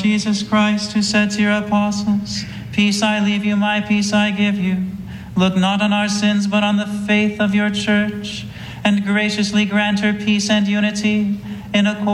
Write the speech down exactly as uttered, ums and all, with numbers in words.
Jesus Christ, who said to your apostles, "Peace I leave you, my peace I give you," look not on our sins, but on the faith of your church, and graciously grant her peace and unity in accordance